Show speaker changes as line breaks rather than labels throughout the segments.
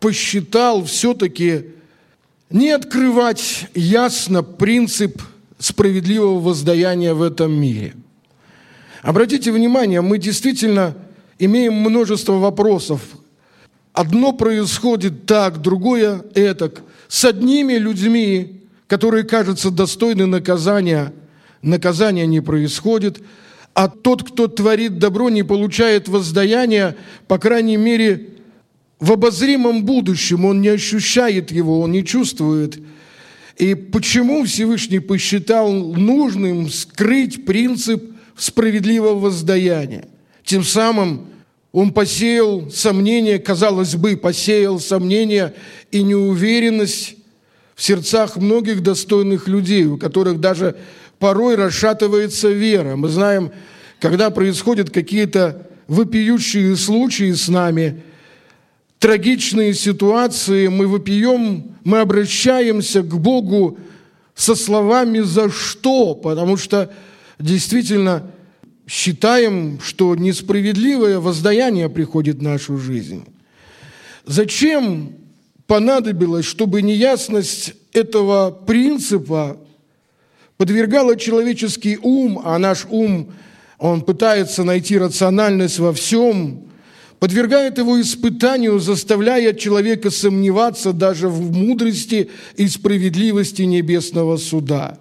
посчитал все-таки не открывать ясно принцип справедливого воздаяния в этом мире. Обратите внимание, мы действительно имеем множество вопросов. Одно происходит так, другое этак. С одними людьми, которые кажутся достойны наказания, наказания не происходит, а тот, кто творит добро, не получает воздаяния, по крайней мере, в обозримом будущем. Он не ощущает его, он не чувствует. И почему Всевышний посчитал нужным скрыть принцип справедливого воздаяния? Тем самым он посеял сомнения, казалось бы, посеял сомнения и неуверенность в сердцах многих достойных людей, у которых даже порой расшатывается вера. Мы знаем, когда происходят какие-то вопиющие случаи с нами, трагичные ситуации, мы вопием, мы обращаемся к Богу со словами «за что?», потому что действительно считаем, что несправедливое воздаяние приходит в нашу жизнь. Зачем понадобилось, чтобы неясность этого принципа подвергала человеческий ум, а наш ум, он пытается найти рациональность во всем, подвергает его испытанию, заставляя человека сомневаться даже в мудрости и справедливости небесного суда?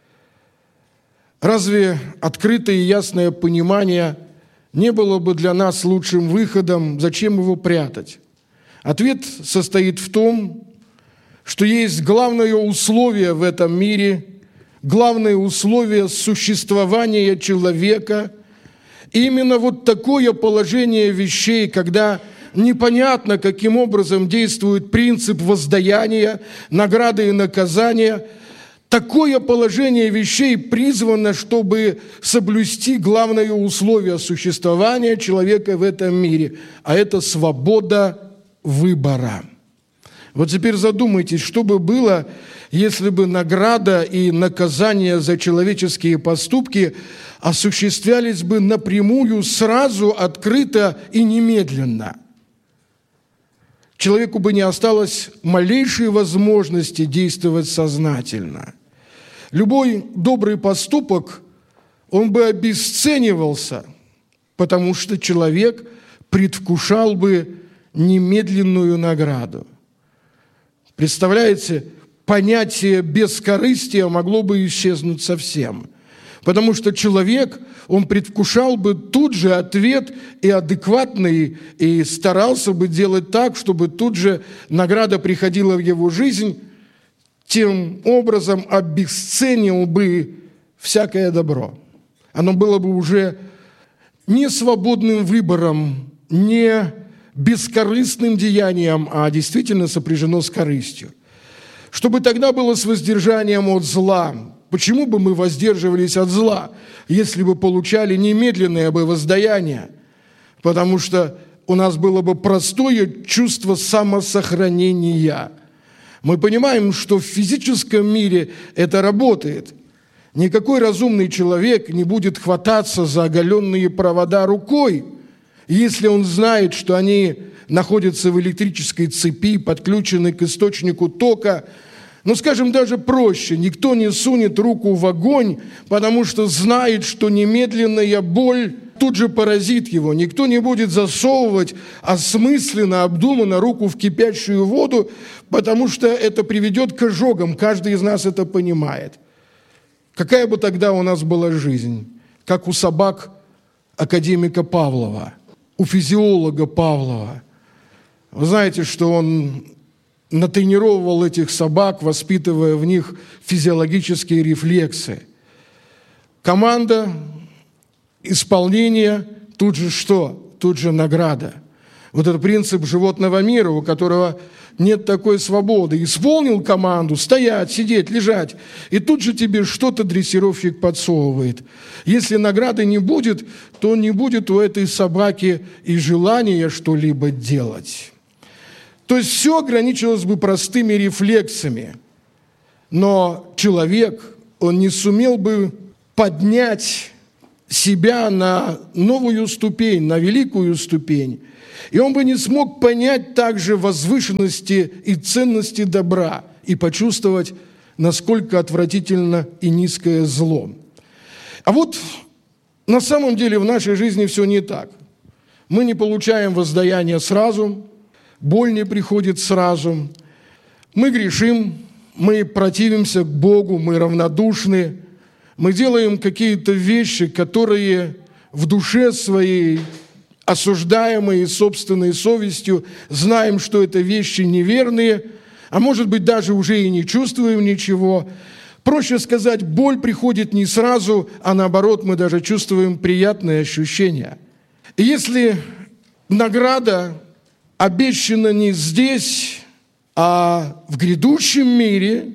Разве открытое и ясное понимание не было бы для нас лучшим выходом? Зачем его прятать? Ответ состоит в том, что есть главное условие в этом мире, главное условие существования человека. Именно вот такое положение вещей, когда непонятно, каким образом действует принцип воздаяния, награды и наказания, такое положение вещей призвано, чтобы соблюсти главное условие существования человека в этом мире, а это свобода выбора. Вот теперь задумайтесь, что бы было, если бы награда и наказание за человеческие поступки осуществлялись бы напрямую, сразу, открыто и немедленно. Человеку бы не осталось малейшей возможности действовать сознательно. Любой добрый поступок, он бы обесценивался, потому что человек предвкушал бы немедленную награду. Представляете, понятие бескорыстия могло бы исчезнуть совсем, потому что человек, он предвкушал бы тут же ответ и адекватный, и старался бы делать так, чтобы тут же награда приходила в его жизнь, тем образом обесценил бы всякое добро. Оно было бы уже не свободным выбором, не бескорыстным деянием, а действительно сопряжено с корыстью. Чтобы тогда было с воздержанием от зла. Почему бы мы воздерживались от зла, если бы получали немедленное бы воздаяние? Потому что у нас было бы простое чувство самосохранения. Мы понимаем, что в физическом мире это работает. Никакой разумный человек не будет хвататься за оголенные провода рукой, если он знает, что они находятся в электрической цепи, подключены к источнику тока. Ну, скажем, даже проще, никто не сунет руку в огонь, потому что знает, что немедленная боль тут же поразит его. Никто не будет засовывать осмысленно, обдуманно руку в кипящую воду, потому что это приведет к ожогам. Каждый из нас это понимает. Какая бы тогда у нас была жизнь? Как у собак академика Павлова, у физиолога Павлова. Вы знаете, что он натренировал этих собак, воспитывая в них физиологические рефлексы. Команда, исполнение, тут же что? Тут же награда. Вот это принцип животного мира, у которого нет такой свободы. Исполнил команду, стоять, сидеть, лежать, и тут же тебе что-то дрессировщик подсовывает. Если награды не будет, то не будет у этой собаки и желания что-либо делать. То есть все ограничилось бы простыми рефлексами. Но человек, он не сумел бы поднять себя на новую ступень, на великую ступень. И он бы не смог понять также возвышенности и ценности добра и почувствовать, насколько отвратительно и низкое зло. А вот на самом деле в нашей жизни все не так. Мы не получаем воздаяние сразу, боль не приходит сразу, мы грешим, мы противимся к Богу, мы равнодушны, мы делаем какие-то вещи, которые в душе своей, осуждаемые собственной совестью, знаем, что это вещи неверные, а может быть, даже уже и не чувствуем ничего. Проще сказать, боль приходит не сразу, а наоборот, мы даже чувствуем приятные ощущения. И если награда обещана не здесь, а в грядущем мире,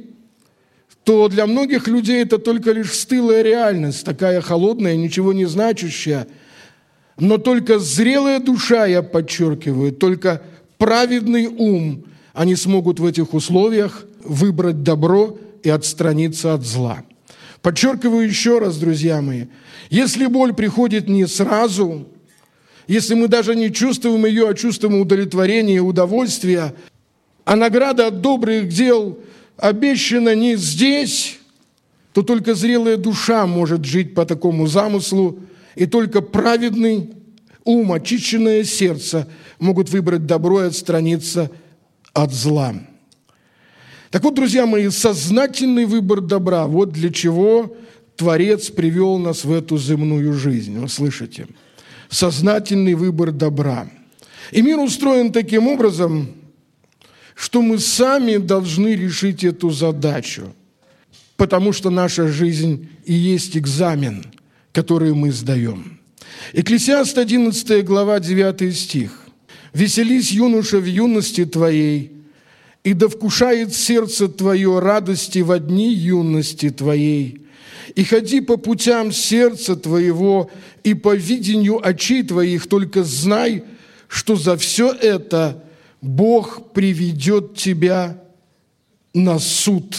то для многих людей это только лишь стылая реальность, такая холодная, ничего не значащая. Но только зрелая душа, я подчеркиваю, только праведный ум, они смогут в этих условиях выбрать добро и отстраниться от зла. Подчеркиваю еще раз, друзья мои, если боль приходит не сразу, если мы даже не чувствуем ее, а чувствуем удовлетворение и удовольствие, а награда от добрых дел обещана не здесь, то только зрелая душа может жить по такому замыслу, и только праведный ум, очищенное сердце могут выбрать добро и отстраниться от зла. Так вот, друзья мои, сознательный выбор добра, вот для чего Творец привел нас в эту земную жизнь. Вы слышите? Сознательный выбор добра. И мир устроен таким образом, что мы сами должны решить эту задачу, потому что наша жизнь и есть экзамен, который мы сдаем. Экклесиаст 11 глава 9 стих. «Веселись, юноша, в юности твоей, и да вкушает сердце твое радости во дни юности твоей, и ходи по путям сердца твоего и по видению очей твоих, только знай, что за все это Бог приведет тебя на суд».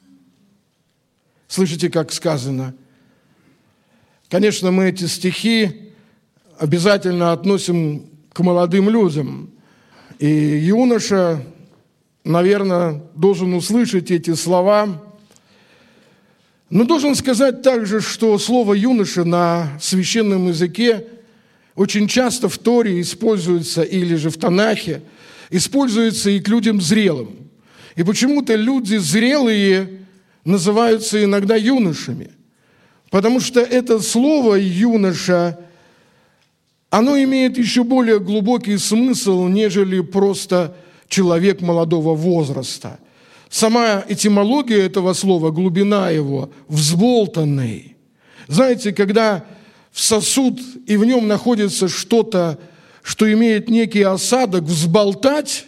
Слышите, как сказано? Конечно, мы эти стихи обязательно относим к молодым людям. И юноша, наверное, должен услышать эти слова. Но должен сказать также, что слово «юноша» на священном языке очень часто в Торе используется, или же в Танахе, используется и к людям зрелым. И почему-то люди зрелые называются иногда юношами. Потому что это слово «юноша», оно имеет еще более глубокий смысл, нежели просто человек молодого возраста. Сама этимология этого слова, глубина его, взболтанный. Знаете, когда в сосуд и в нем находится что-то, что имеет некий осадок, взболтать,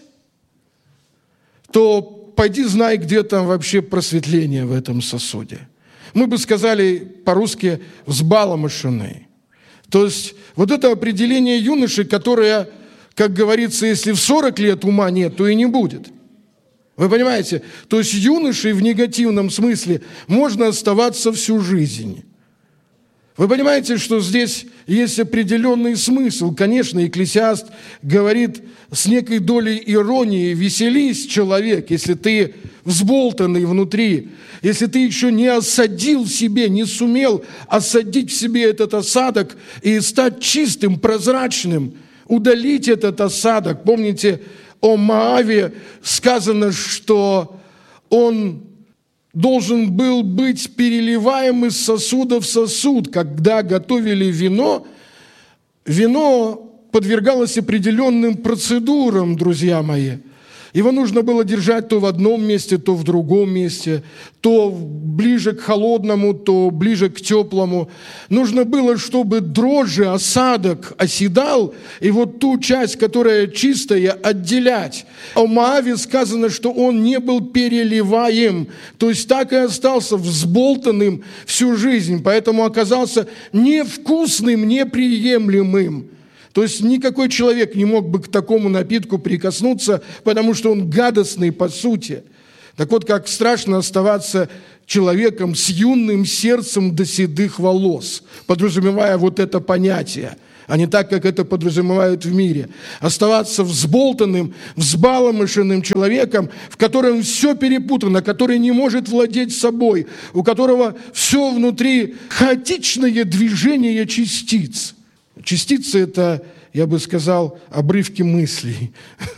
то пойди знай, где там вообще просветление в этом сосуде. Мы бы сказали по-русски «взбаламошенный». То есть вот это определение юноши, которое, как говорится, если в 40 лет ума нет, то и не будет. Вы понимаете? То есть юношей в негативном смысле можно оставаться всю жизнь. Вы понимаете, что здесь есть определенный смысл. Конечно, Экклесиаст говорит с некой долей иронии: «Веселись, человек, если ты взболтанный внутри, если ты еще не осадил в себе, не сумел осадить в себе этот осадок и стать чистым, прозрачным, удалить этот осадок». Помните, о Моаве сказано, что он должен был быть переливаем из сосуда в сосуд. Когда готовили вино, вино подвергалось определенным процедурам, друзья мои. Его нужно было держать то в одном месте, то в другом месте, то ближе к холодному, то ближе к теплому. Нужно было, чтобы дрожжи, осадок оседал, и вот ту часть, которая чистая, отделять. О Моаве сказано, что он не был переливаем, то есть так и остался взболтанным всю жизнь, поэтому оказался невкусным, неприемлемым. То есть никакой человек не мог бы к такому напитку прикоснуться, потому что он гадостный по сути. Так вот, как страшно оставаться человеком с юным сердцем до седых волос, подразумевая вот это понятие, а не так, как это подразумевают в мире. Оставаться взболтанным, взбаламышенным человеком, в котором все перепутано, который не может владеть собой, у которого все внутри хаотичное движение частиц. Частицы – это, я бы сказал, обрывки мыслей.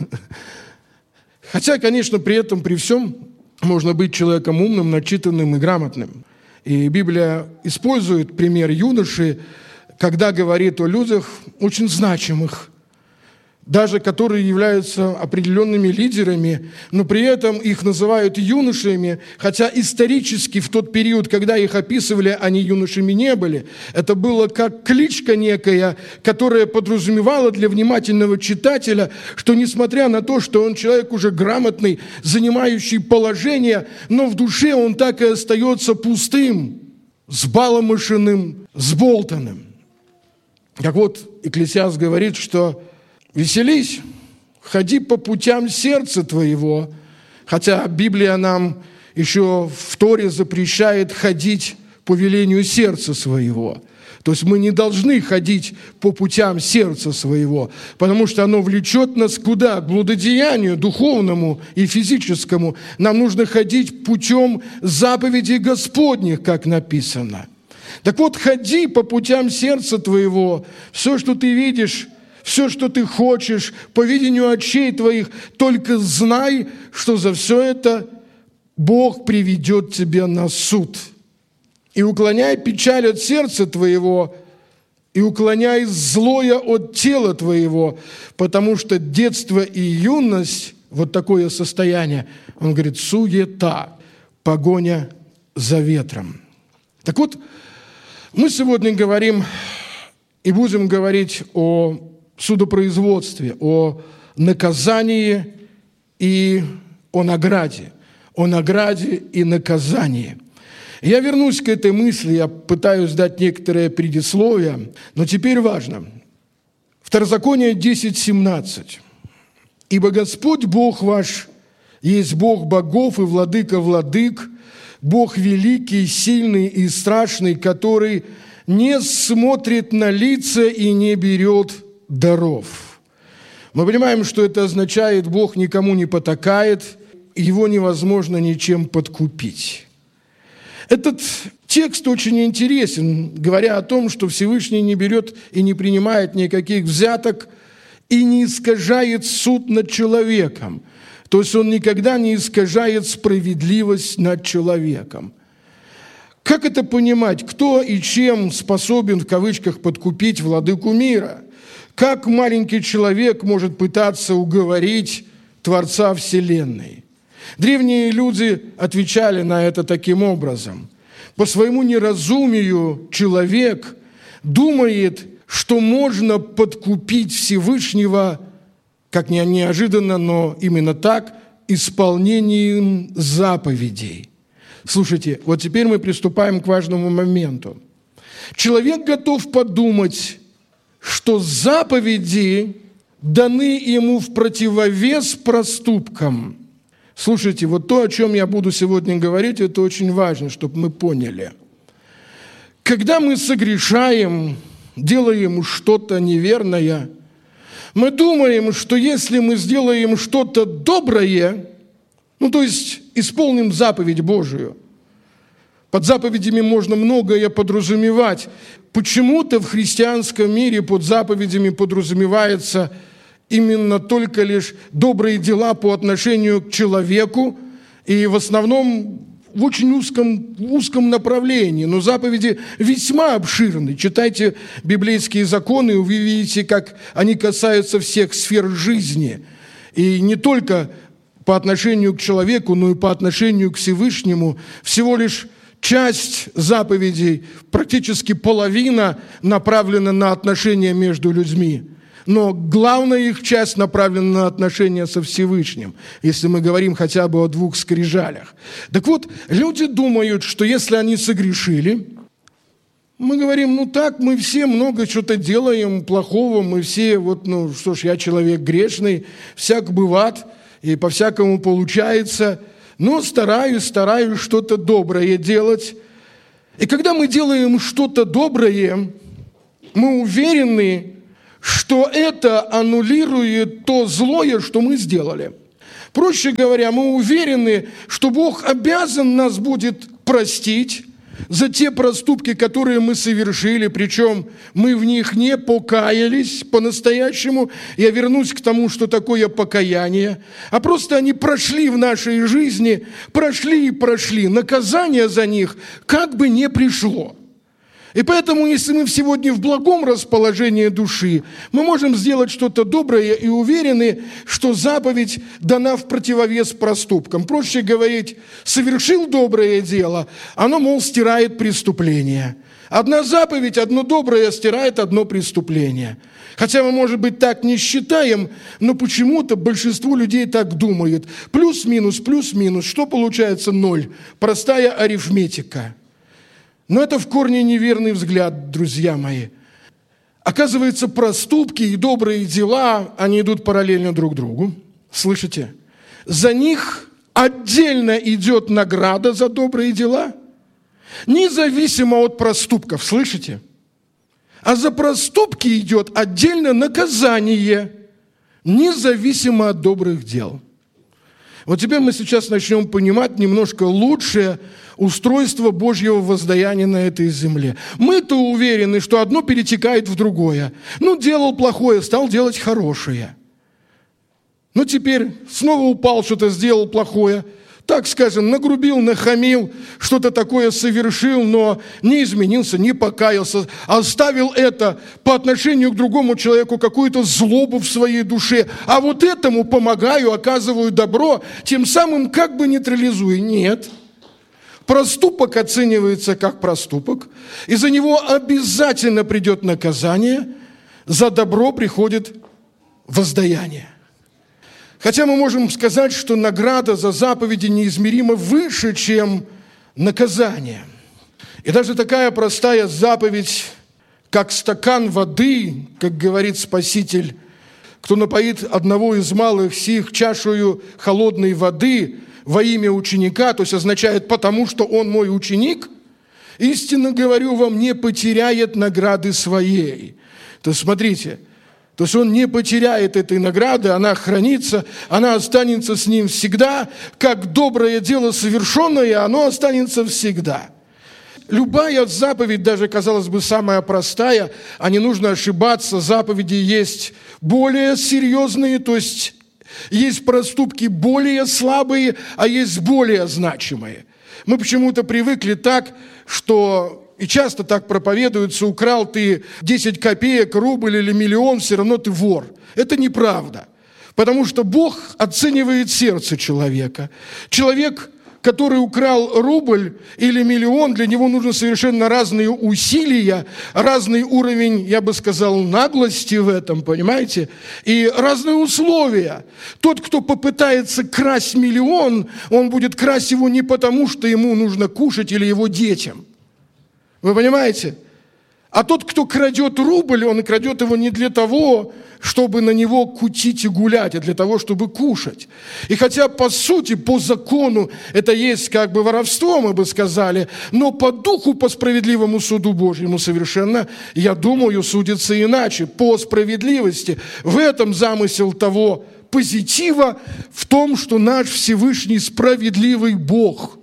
Хотя, конечно, при этом, при всем, можно быть человеком умным, начитанным и грамотным. И Библия использует пример юноши, когда говорит о людях очень значимых, даже которые являются определенными лидерами, но при этом их называют юношами, хотя исторически в тот период, когда их описывали, они юношами не были. Это было как кличка некая, которая подразумевала для внимательного читателя, что несмотря на то, что он человек уже грамотный, занимающий положение, но в душе он так и остается пустым, взбаламышенным, взболтанным. Так вот, Экклесиаст говорит, что веселись, ходи по путям сердца твоего, хотя Библия нам еще в Торе запрещает ходить по велению сердца своего. То есть мы не должны ходить по путям сердца своего, потому что оно влечет нас куда? К блудодеянию духовному и физическому. Нам нужно ходить путем заповедей Господних, как написано. Так вот, ходи по путям сердца твоего, все, что ты видишь, все, что ты хочешь, по видению очей твоих, только знай, что за все это Бог приведет тебя на суд. И уклоняй печаль от сердца твоего, и уклоняй злое от тела твоего, потому что детство и юность, вот такое состояние, он говорит, суета, погоня за ветром. Так вот, мы сегодня говорим и будем говорить о судопроизводстве, о наказании и о награде и наказании. Я вернусь к этой мысли, я пытаюсь дать некоторое предисловие, но теперь важно. Второзаконие 10:17. «Ибо Господь Бог ваш есть Бог богов и владыка владык, Бог великий, сильный и страшный, который не смотрит на лица и не берет даров». Мы понимаем, что это означает, Бог никому не потакает, его невозможно ничем подкупить. Этот текст очень интересен, говоря о том, что Всевышний не берет и не принимает никаких взяток и не искажает суд над человеком. То есть он никогда не искажает справедливость над человеком. Как это понимать? Кто и чем способен, в кавычках, подкупить владыку мира? Как маленький человек может пытаться уговорить Творца Вселенной? Древние люди отвечали на это таким образом. По своему неразумию человек думает, что можно подкупить Всевышнего, как неожиданно, но именно так, исполнением заповедей. Слушайте, вот теперь мы приступаем к важному моменту. Человек готов подумать, что заповеди даны ему в противовес проступкам. Слушайте, вот то, о чем я буду сегодня говорить, это очень важно, чтобы мы поняли. Когда мы согрешаем, делаем что-то неверное, мы думаем, что если мы сделаем что-то доброе, то есть исполним заповедь Божию, под заповедями можно многое подразумевать. Почему-то в христианском мире под заповедями подразумевается именно только лишь добрые дела по отношению к человеку и в основном в очень узком направлении. Но заповеди весьма обширны. Читайте библейские законы, и вы видите, как они касаются всех сфер жизни. И не только по отношению к человеку, но и по отношению к Всевышнему. Всего лишь часть заповедей, практически половина, направлена на отношения между людьми. Но главная их часть направлена на отношения со Всевышним, если мы говорим хотя бы о 2 скрижалях. Так вот, люди думают, что если они согрешили, мы говорим, так, мы все много что-то делаем плохого, мы все, что ж, я человек грешный, всяк бывает, и по-всякому получается. но стараюсь что-то доброе делать. И когда мы делаем что-то доброе, мы уверены, что это аннулирует то злое, что мы сделали. Проще говоря, мы уверены, что Бог обязан нас будет простить за те проступки, которые мы совершили, причем мы в них не покаялись по-настоящему. Я вернусь к тому, что такое покаяние. А просто они прошли в нашей жизни, прошли. Наказание за них как бы не пришло. И поэтому, если мы сегодня в благом расположении души, мы можем сделать что-то доброе и уверены, что заповедь дана в противовес проступкам. Проще говорить, совершил доброе дело, оно, мол, стирает преступление. Одна заповедь, одно доброе стирает одно преступление. Хотя мы, может быть, так не считаем, но почему-то большинство людей так думает. Плюс-минус, что получается 0? Простая арифметика. Но это в корне неверный взгляд, друзья мои. Оказывается, проступки и добрые дела, они идут параллельно друг другу. Слышите? За них отдельно идет награда за добрые дела, независимо от проступков. Слышите? А за проступки идет отдельно наказание, независимо от добрых дел. Вот теперь мы сейчас начнем понимать немножко лучше устройство Божьего воздаяния на этой земле. Мы-то уверены, что одно перетекает в другое. Делал плохое, стал делать хорошее. Теперь снова упал, что-то сделал плохое. Так скажем, нагрубил, нахамил, что-то такое совершил, но не изменился, не покаялся. Оставил это по отношению к другому человеку, какую-то злобу в своей душе. А вот этому помогаю, оказываю добро, тем самым как бы нейтрализуя. Нет. Проступок оценивается как проступок, и за него обязательно придет наказание, за добро приходит воздаяние. Хотя мы можем сказать, что награда за заповеди неизмеримо выше, чем наказание. И даже такая простая заповедь, как стакан воды, как говорит Спаситель, кто напоит одного из малых сих чашею холодной воды во имя ученика, то есть означает «потому что он мой ученик», истинно говорю вам, не потеряет награды своей. То есть смотрите, то есть он не потеряет этой награды, она хранится, она останется с ним всегда, как доброе дело совершенное, оно останется всегда. Любая заповедь, даже, казалось бы, самая простая, а не нужно ошибаться, заповеди есть более серьезные, то есть есть проступки более слабые, а есть более значимые. Мы почему-то привыкли так, что и часто так проповедуется: украл ты 10 копеек, рубль или миллион, все равно ты вор. Это неправда, потому что Бог оценивает сердце человека. Человек, который украл рубль или миллион, для него нужно совершенно разные усилия, разный уровень, я бы сказал, наглости в этом, понимаете? И разные условия. Тот, кто попытается красть миллион, он будет красть его не потому, что ему нужно кушать или его детям. Вы понимаете? А тот, кто крадет рубль, он крадет его не для того, чтобы на него кутить и гулять, а для того, чтобы кушать. И хотя, по сути, по закону это есть как бы воровство, мы бы сказали, но по духу, по справедливому суду Божьему совершенно, я думаю, судится иначе, по справедливости. В этом замысел того позитива, в том, что наш Всевышний справедливый Бог.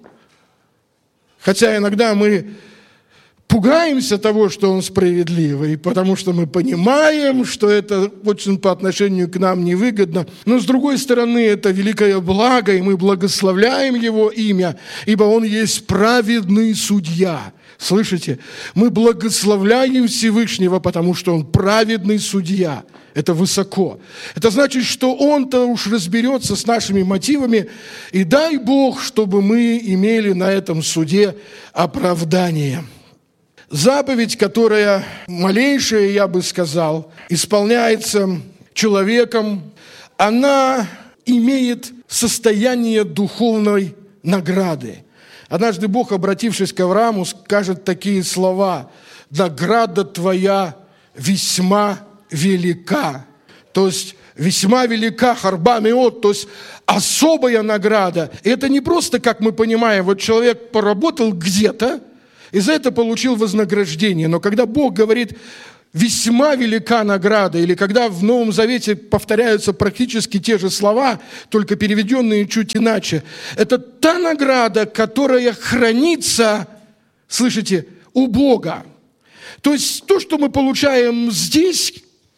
Хотя иногда мы пугаемся того, что Он справедливый, потому что мы понимаем, что это очень по отношению к нам невыгодно. Но, с другой стороны, это великое благо, и мы благословляем Его имя, ибо Он есть праведный судья. Слышите? Мы благословляем Всевышнего, потому что Он праведный судья. Это высоко. Это значит, что Он-то уж разберется с нашими мотивами, и дай Бог, чтобы мы имели на этом суде оправдание. Заповедь, которая малейшая, я бы сказал, исполняется человеком, она имеет состояние духовной награды. Однажды Бог, обратившись к Аврааму, скажет такие слова: «Награда твоя весьма велика». То есть весьма велика, харба меот, то есть особая награда. И это не просто, как мы понимаем, вот человек поработал где-то, и за это получил вознаграждение. Но когда Бог говорит, весьма велика награда, или когда в Новом Завете повторяются практически те же слова, только переведенные чуть иначе, это та награда, которая хранится, слышите, у Бога. То есть то, что мы получаем здесь,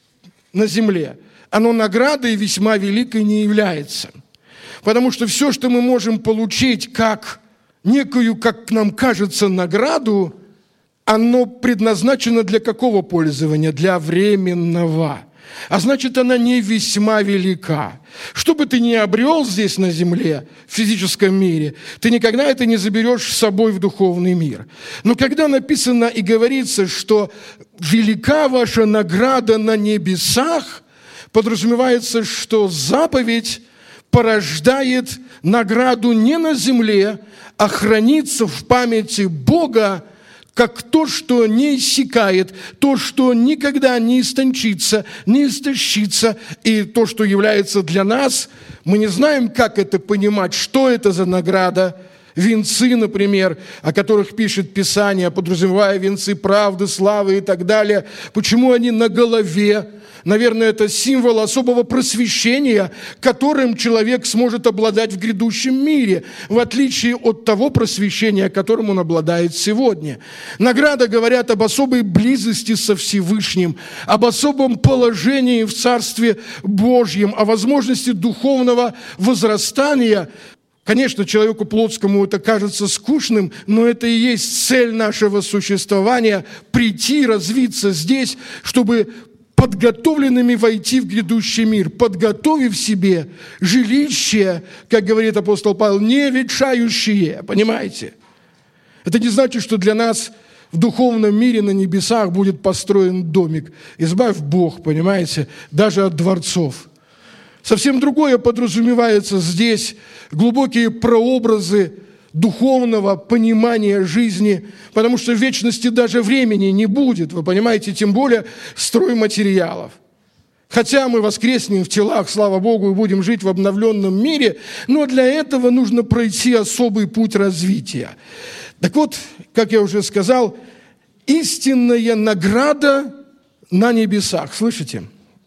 на земле, оно наградой весьма великой не является. Потому что все, что мы можем получить как некую, как нам кажется, награду, оно предназначено для какого пользования? Для временного. А значит, она не весьма велика. Что бы ты ни обрел здесь на земле, в физическом мире, ты никогда это не заберешь с собой в духовный мир. Но когда написано и говорится, что велика ваша награда на небесах, подразумевается, что заповедь порождает награду не на земле, а хранится в памяти Бога, как то, что не иссякает, то, что никогда не истончится, не истощится, и то, что является для нас, мы не знаем, как это понимать, что это за награда. Венцы, например, о которых пишет Писание, подразумевая венцы правды, славы и так далее. Почему они на голове? Наверное, это символ особого просвещения, которым человек сможет обладать в грядущем мире, в отличие от того просвещения, которым он обладает сегодня. Награды говорят об особой близости со Всевышним, об особом положении в Царстве Божьем, о возможности духовного возрастания. Конечно, человеку плотскому это кажется скучным, но это и есть цель нашего существования – прийти, развиться здесь, чтобы подготовленными войти в грядущий мир, подготовив себе жилище, как говорит апостол Павел, не ветшающее, понимаете? Это не значит, что для нас в духовном мире на небесах будет построен домик. Избавь Бог, понимаете, даже от дворцов. Совсем другое подразумевается здесь, глубокие прообразы духовного понимания жизни, потому что в вечности даже времени не будет, вы понимаете, тем более стройматериалов. Хотя мы воскреснем в телах, слава Богу, и будем жить в обновленном мире, но для этого нужно пройти особый путь развития. Так вот, как я уже сказал, истинная награда на небесах, слышите?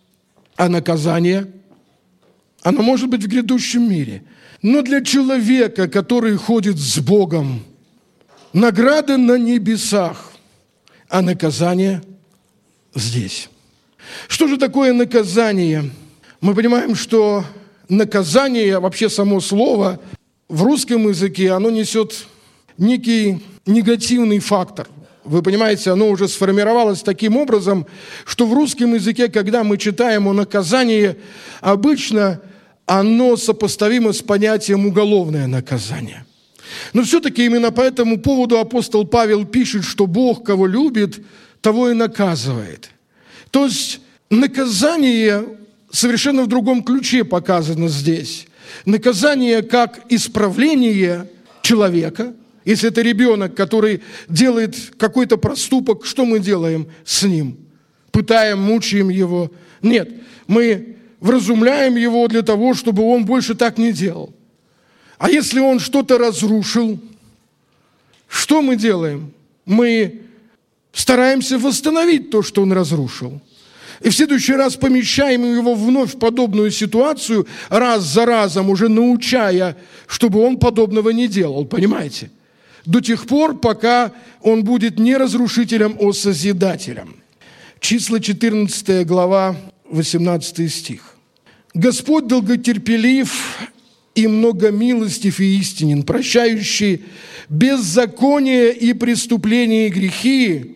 А наказание – оно может быть в грядущем мире. Но для человека, который ходит с Богом, награда на небесах, а наказание здесь. Что же такое наказание? Мы понимаем, что наказание, вообще само слово, в русском языке, оно несет некий негативный фактор. Вы понимаете, оно уже сформировалось таким образом, что в русском языке, когда мы читаем о наказании, обычно оно сопоставимо с понятием уголовное наказание. Но все-таки именно по этому поводу апостол Павел пишет, что Бог, кого любит, того и наказывает. То есть наказание совершенно в другом ключе показано здесь. Наказание как исправление человека. Если это ребенок, который делает какой-то проступок, что мы делаем с ним? Пытаем, мучаем его? Нет, мы вразумляем его для того, чтобы он больше так не делал. А если он что-то разрушил, что мы делаем? Мы стараемся восстановить то, что он разрушил. И в следующий раз помещаем его вновь в подобную ситуацию, раз за разом, уже научая, чтобы он подобного не делал, понимаете? До тех пор, пока он будет не разрушителем, а созидателем. Числа 14 глава, 18 стих. «Господь долготерпелив и многомилостив и истинен, прощающий беззаконие и преступления и грехи,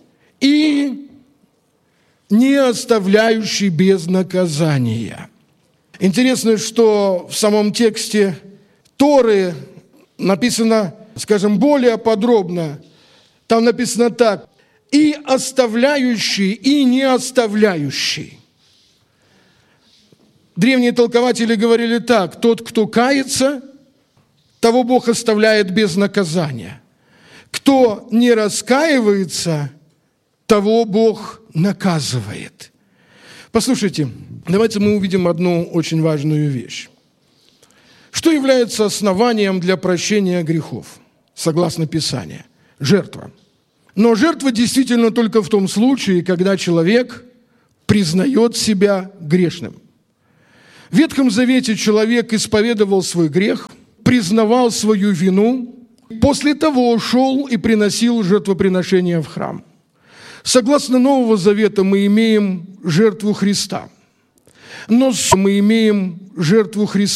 и не оставляющий без наказания». Интересно, что в самом тексте Торы написано, скажем, более подробно. Там написано так: «И оставляющий, и не оставляющий». Древние толкователи говорили так: тот, кто кается, того Бог оставляет без наказания. Кто не раскаивается, того Бог наказывает. Послушайте, давайте мы увидим одну очень важную вещь. Что является основанием для прощения грехов, согласно Писанию? Жертва. Но жертва действительно только в том случае, когда человек признает себя грешным. В Ветхом Завете человек исповедовал свой грех, признавал свою вину, после того шел и приносил жертвоприношения в храм. Согласно Нового Завета мы имеем жертву Христа. Но мы имеем жертву Христа.